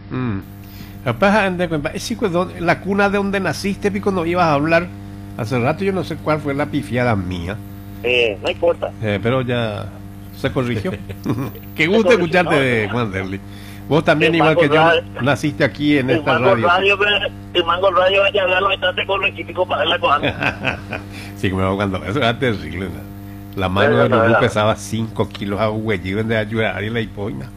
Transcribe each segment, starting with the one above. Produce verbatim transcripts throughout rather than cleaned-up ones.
Mm. Capaz, ande, compa- eh, sí, pues, ¿dónde- la cuna de donde naciste, pico, no ibas a hablar hace rato, yo no sé cuál fue la pifiada mía, Eh, no importa. eh, pero ya se corrigió. Qué Se gusto corrigió, escucharte, no, de el, Juan Derli. Vos también, el igual Mango que yo, Radio, naciste aquí en el esta Mango radio. Radio, ve- el Mango Radio vaya a ver los instantes con el equipo para la cosa. Sí, como cuando eso era terrible. ¿No? La mano Verdad, de Lulú verdad. pesaba cinco kilos a huello de ayudar y la hipoina.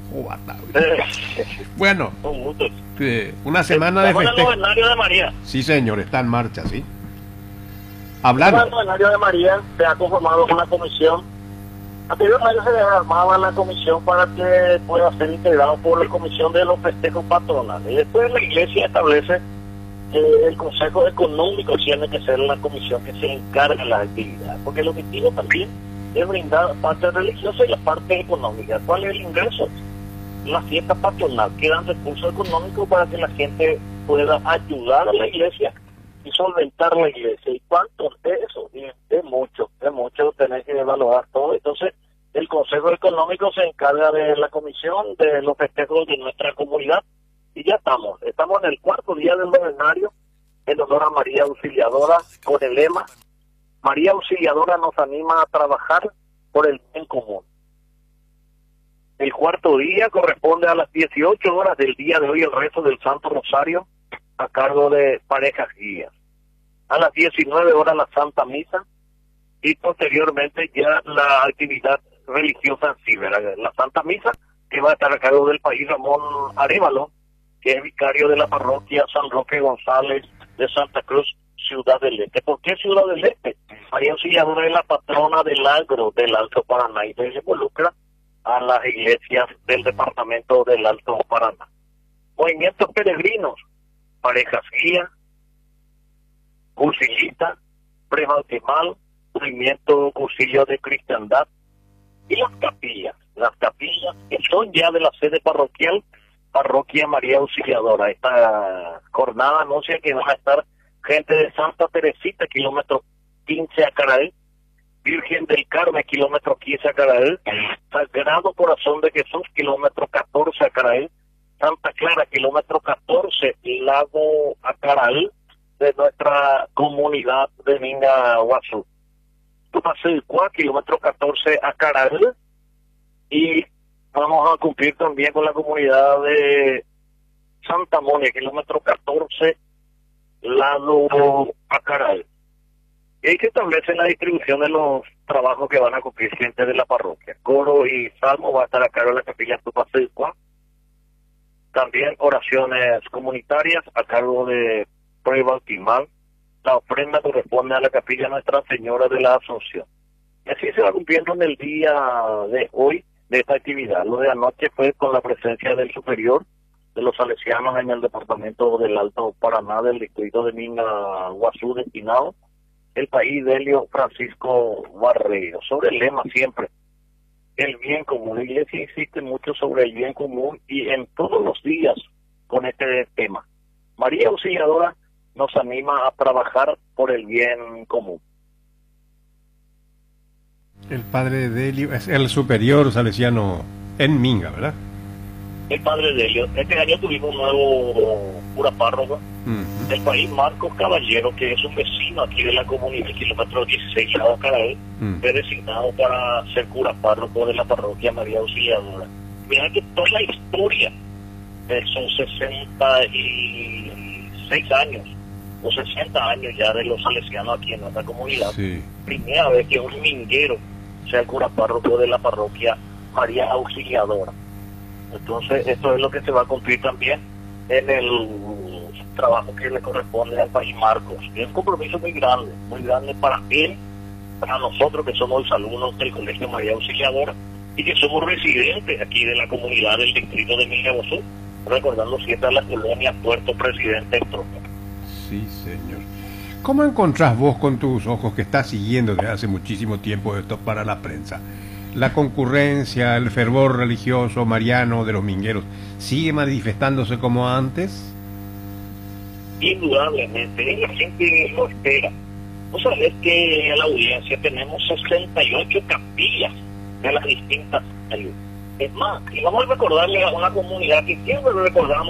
Bueno, Un gusto. eh, una semana de Estamos en el festejo. novenario de María. Sí, señor, está en marcha, ¿sí? Estamos en Hablaron. el novenario de María, se ha conformado una comisión. Anteriormente se armaba la comisión para que pueda ser integrado por la comisión de los festejos patronales. Y después la iglesia establece que el Consejo Económico tiene que ser la comisión que se encarga de la actividad. Porque el objetivo también es brindar parte religiosa y la parte económica. ¿Cuál es el ingreso? La fiesta patronal, que dan recursos económicos para que la gente pueda ayudar a la iglesia y solventar la iglesia. ¿Y cuánto es eso? Y es mucho, es mucho tener que evaluar todo. Entonces, el Consejo Económico se encarga de la comisión de los festejos de nuestra comunidad y ya estamos. Estamos en el cuarto día del novenario en honor a María Auxiliadora con el lema María Auxiliadora nos anima a trabajar por el bien común. El cuarto día corresponde a las dieciocho horas del día de hoy el rezo del Santo Rosario a cargo de parejas guías. A las diecinueve horas la Santa Misa y posteriormente ya la actividad religiosa en sí, ¿verdad? La Santa Misa que va a estar a cargo del país Ramón Arévalo, que es vicario de la parroquia San Roque González de Santa Cruz, Ciudad del Este. ¿Por qué Ciudad del Este? María Auxiliadora es la patrona del agro del Alto Paraná y se involucra a las iglesias del departamento del Alto Paraná. Movimientos peregrinos, parejas guía, cursillita, prebautismal, movimiento cursillo de cristiandad y las capillas, las capillas que son ya de la sede parroquial, parroquia María Auxiliadora. Esta jornada anuncia que van a estar gente de Santa Teresita, kilómetro quince a Caraí, Virgen del Carmen, kilómetro quince a Caraí, Sagrado Corazón de Jesús, kilómetro catorce a Caraí, Santa Clara, kilómetro catorce, Lago Acaraí, de nuestra comunidad de Mingaguazú. Tupacilcuá, kilómetro catorce a Caraí, y vamos a cumplir también con la comunidad de Santa Mónica, kilómetro catorce, Lago Acaraí. Y ahí se establece la distribución de los trabajos que van a cumplir gente de la parroquia. Coro y salmo va a estar a cargo de la capilla Tupacilcuá. También oraciones comunitarias a cargo de prueba bautismal. La ofrenda corresponde a la capilla Nuestra Señora de la Asunción. Y así se va cumpliendo en el día de hoy de esta actividad. Lo de anoche fue con la presencia del superior de los salesianos en el departamento del Alto Paraná, del distrito de Mingaguazú, destinado el país Delio Francisco Barreiro. Sobre el lema siempre, el bien común. La iglesia insiste mucho sobre el bien común y en todos los días con este tema. María Auxiliadora nos anima a trabajar por el bien común. El padre de Delio es el superior salesiano en Minga, ¿verdad? El padre Delio. Este año tuvimos un nuevo cura párroco Uh-huh. del país, Marcos Caballero, que es un vecino aquí de la comunidad, kilómetro dieciséis, Lago Caraí, Uh-huh. fue designado para ser cura párroco de la parroquia María Auxiliadora. Mira que toda la historia eh, son sesenta y seis años o sesenta años ya de los salesianos aquí en nuestra comunidad. Sí. Primera vez que un minguero sea el cura párroco de la parroquia María Auxiliadora. Entonces, esto es lo que se va a cumplir también en el trabajo que le corresponde al país Marcos. Es un compromiso muy grande, muy grande para él, para nosotros que somos los alumnos del Colegio María Auxiliadora y que somos residentes aquí de la comunidad del distrito de Mingaguazú, recordando siempre a la colonia Puerto Presidente Tropa. Sí, señor. ¿Cómo encontrás vos con tus ojos que estás siguiendo desde hace muchísimo tiempo esto para la prensa? La concurrencia, el fervor religioso mariano de los mingueros, ¿sigue manifestándose como antes? Indudablemente, la gente lo espera. Vos sabés que en la audiencia tenemos sesenta y ocho capillas de las distintas áreas. Es más, y vamos a recordarle a una comunidad que siempre lo recordamos